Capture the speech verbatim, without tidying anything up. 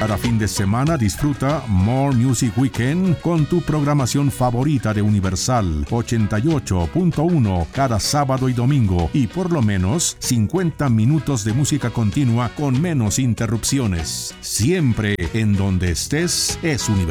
Cada fin de semana disfruta More Music Weekend con tu programación favorita de Universal ochenta y ocho punto uno cada sábado y domingo y por lo menos cincuenta minutos de música continua con menos interrupciones. Siempre en donde estés es Universal.